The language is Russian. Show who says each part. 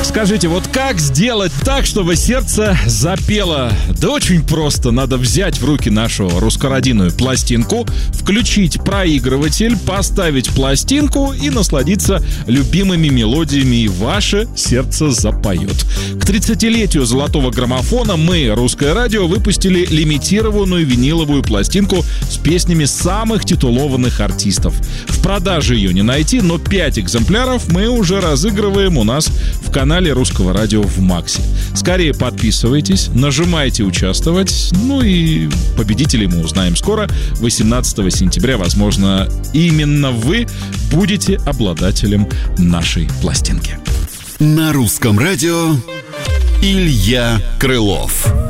Speaker 1: Скажите, вот как сделать так, чтобы сердце запело? Да очень просто. Надо взять в руки нашу русскородинную пластинку, включить проигрыватель, поставить пластинку и насладиться любимыми мелодиями, и ваше сердце запоет. К 30-летию золотого граммофона мы, Русское радио, выпустили лимитированную виниловую пластинку с песнями самых титулованных артистов. В продаже ее не найти, но 5 экземпляров мы уже разыгрываем у нас в канале Русского радио в Максе. Скорее подписывайтесь, нажимайте «Участвовать». Ну и победителей мы узнаем скоро. 18 сентября, возможно, именно вы будете обладателем нашей пластинки.
Speaker 2: На Русском радио Илья Крылов.